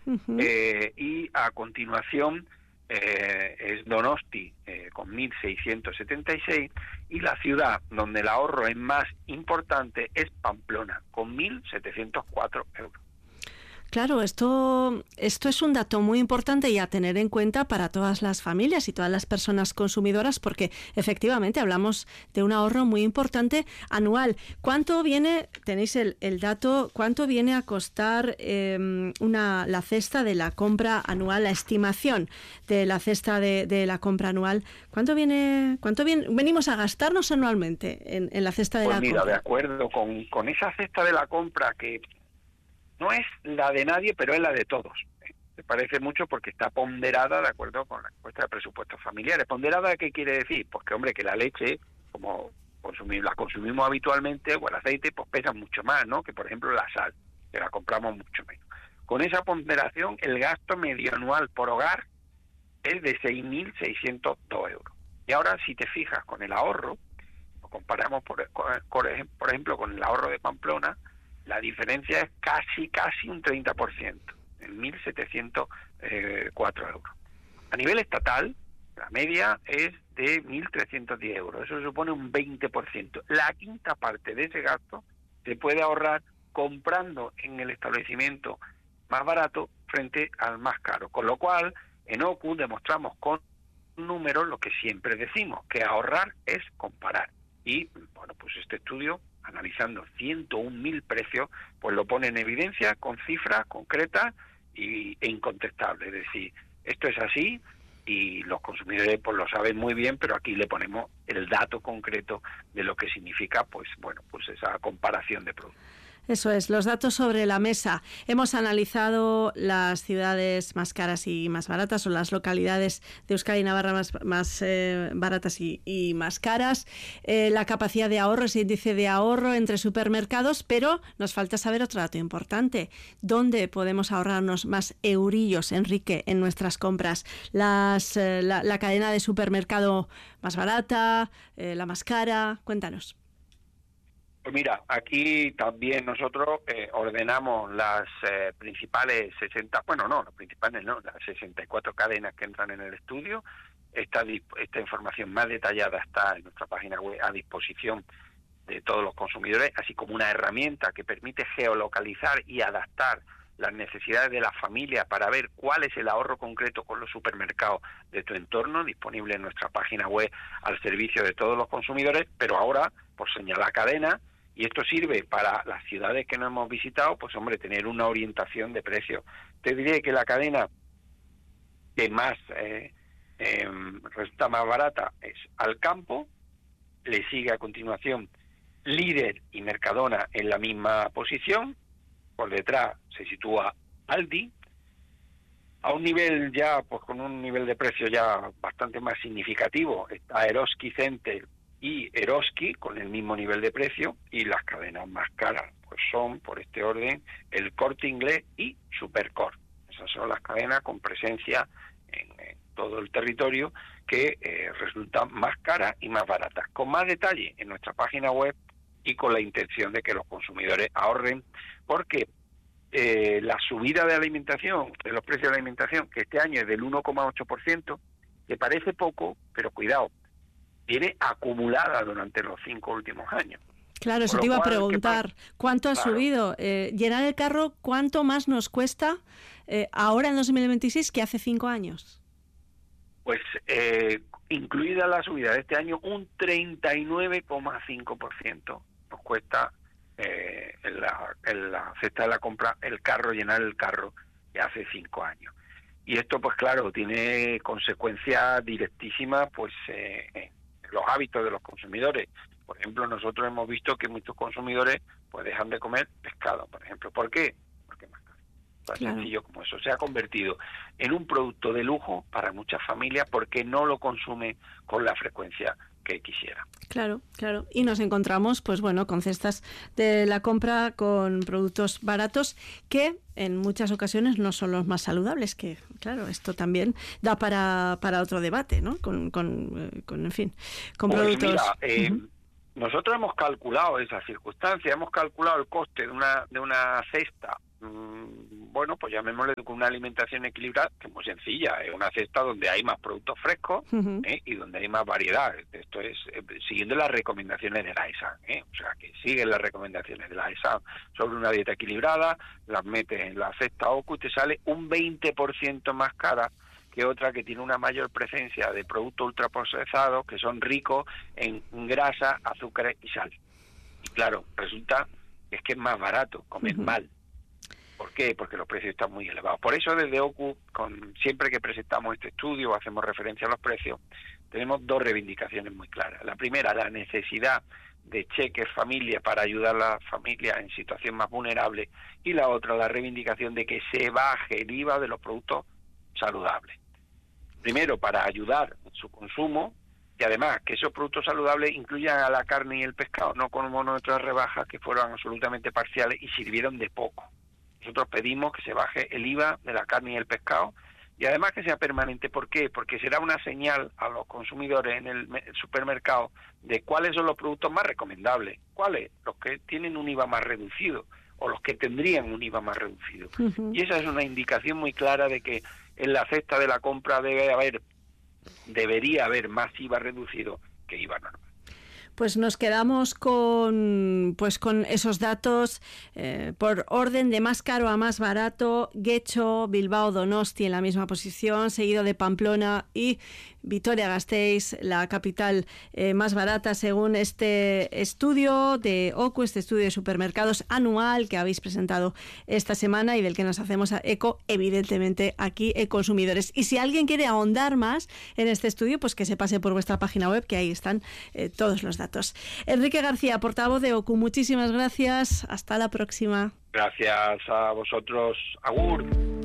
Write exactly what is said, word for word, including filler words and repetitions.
Uh-huh. eh, y a continuación eh, es Donosti eh, con mil seiscientos setenta y seis, y la ciudad donde el ahorro es más importante es Pamplona, con mil setecientos cuatro euros. Claro, esto, esto es un dato muy importante y a tener en cuenta para todas las familias y todas las personas consumidoras, porque efectivamente hablamos de un ahorro muy importante anual. ¿Cuánto viene, tenéis el, el dato, cuánto viene a costar eh, una, la cesta de la compra anual, la estimación de la cesta de, de la compra anual? ¿Cuánto viene, cuánto viene, venimos a gastarnos anualmente en, en la cesta de pues la mira, compra? de acuerdo con, con esa cesta de la compra, que no es la de nadie, pero es la de todos. Me parece mucho porque está ponderada de acuerdo con la encuesta de presupuestos familiares. ¿Ponderada qué quiere decir? Pues que, hombre, que la leche, como consumir, la consumimos habitualmente, o el aceite, pues pesa mucho más, ¿no? Que, por ejemplo, la sal, que la compramos mucho menos. Con esa ponderación, el gasto medio anual por hogar es de seis mil seiscientos dos euros. Y ahora, si te fijas con el ahorro, lo comparamos, por, por ejemplo, con el ahorro de Pamplona, la diferencia es casi, casi un treinta por ciento, en mil setecientos cuatro euros. A nivel estatal, la media es de mil trescientos diez euros. Eso supone un veinte por ciento. La quinta parte de ese gasto se puede ahorrar comprando en el establecimiento más barato frente al más caro. Con lo cual, en O C U demostramos con números lo que siempre decimos, que ahorrar es comparar. Y, bueno, pues este estudio, analizando ciento un mil precios, pues lo pone en evidencia con cifras concretas y, e incontestables. Es decir, esto es así y los consumidores pues lo saben muy bien, pero aquí le ponemos el dato concreto de lo que significa, pues bueno, pues esa comparación de productos. Eso es, los datos sobre la mesa. Hemos analizado las ciudades más caras y más baratas, o las localidades de Euskadi y Navarra más, más eh, baratas y, y más caras, eh, la capacidad de ahorro, ese índice de ahorro entre supermercados, pero nos falta saber otro dato importante. ¿Dónde podemos ahorrarnos más eurillos, Enrique, en nuestras compras? Las, eh, la, la cadena de supermercado más barata, eh, la más cara, cuéntanos. Pues mira, aquí también nosotros eh, ordenamos las eh, principales sesenta, bueno, no, las principales no, las sesenta y cuatro cadenas que entran en el estudio. Esta, esta información más detallada está en nuestra página web a disposición de todos los consumidores, así como una herramienta que permite geolocalizar y adaptar las necesidades de la familia para ver cuál es el ahorro concreto con los supermercados de tu entorno, disponible en nuestra página web al servicio de todos los consumidores. Pero ahora, por señalar cadena, y esto sirve para las ciudades que no hemos visitado, pues hombre, tener una orientación de precios. Te diré que la cadena que más eh, eh, resulta más barata es Alcampo, le sigue a continuación Líder y Mercadona en la misma posición, por detrás se sitúa Aldi, a un nivel ya, pues con un nivel de precio ya bastante más significativo, está Eroski Center y Eroski con el mismo nivel de precio, y las cadenas más caras pues son, por este orden, el Corte Inglés y Supercor. Esas son las cadenas con presencia en, en todo el territorio que eh, resultan más caras y más baratas. Con más detalle en nuestra página web y con la intención de que los consumidores ahorren, porque eh, la subida de alimentación, de los precios de la alimentación, que este año es del uno coma ocho por ciento, que parece poco, pero cuidado, viene acumulada durante los cinco últimos años. Claro, eso te iba a preguntar, ¿cuánto ha claro. subido? Eh, llenar el carro, ¿cuánto más nos cuesta eh, ahora en dos mil veintiséis que hace cinco años? Pues eh, incluida la subida de este año, un treinta y nueve coma cinco por ciento nos cuesta eh, en, la, en la cesta de la compra el carro, llenar el carro de hace cinco años. Y esto, pues claro, tiene consecuencias directísimas pues eh, en los hábitos de los consumidores. Por ejemplo, nosotros hemos visto que muchos consumidores pues dejan de comer pescado, por ejemplo. ¿Por qué? Porque es más caro. Tan claro. sencillo como eso. Se ha convertido en un producto de lujo para muchas familias porque no lo consume con la frecuencia que quisiera. Claro, claro. Y nos encontramos, pues bueno, con cestas de la compra con productos baratos que en muchas ocasiones no son los más saludables, que claro, esto también da para, para otro debate, ¿no? Con, con, con en fin, con pues productos... Mira, eh, uh-huh. nosotros hemos calculado esa circunstancia, hemos calculado el coste de una de una cesta mmm, bueno, pues llamémosle con una alimentación equilibrada, que es muy sencilla, es una cesta donde hay más productos frescos uh-huh. ¿eh? y donde hay más variedad. Esto es eh, siguiendo las recomendaciones de la E S A M, ¿eh? o sea, que siguen las recomendaciones de la E S A M sobre una dieta equilibrada, las metes en la cesta O C U y te sale un veinte por ciento más cara que otra que tiene una mayor presencia de productos ultraprocesados que son ricos en grasa, azúcares y sal. Y claro, resulta que es que es más barato comer uh-huh. mal. ¿Por qué? Porque los precios están muy elevados. Por eso desde O C U, con, siempre que presentamos este estudio o hacemos referencia a los precios, tenemos dos reivindicaciones muy claras. La primera, la necesidad de cheques familia para ayudar a las familias en situación más vulnerable, y la otra, la reivindicación de que se baje el I V A de los productos saludables. Primero, para ayudar en su consumo, y además que esos productos saludables incluyan a la carne y el pescado, no como nuestras rebajas que fueron absolutamente parciales y sirvieron de poco. Nosotros pedimos que se baje el I V A de la carne y el pescado, y además que sea permanente. ¿Por qué? Porque será una señal a los consumidores en el supermercado de cuáles son los productos más recomendables, cuáles, los que tienen un I V A más reducido o los que tendrían un I V A más reducido. Uh-huh. Y esa es una indicación muy clara de que en la cesta de la compra debe haber, debería haber más I V A reducido que I V A normal. Pues nos quedamos con pues con esos datos eh, por orden de más caro a más barato. Getxo, Bilbao, Donosti en la misma posición, seguido de Pamplona y Vitoria-Gasteiz, la capital eh, más barata según este estudio de O C U, este estudio de supermercados anual que habéis presentado esta semana y del que nos hacemos eco, evidentemente, aquí en Consumidores. Y si alguien quiere ahondar más en este estudio, pues que se pase por vuestra página web, que ahí están eh, todos los datos. Enrique García, portavoz de O C U, muchísimas gracias. Hasta la próxima. Gracias a vosotros. Agur.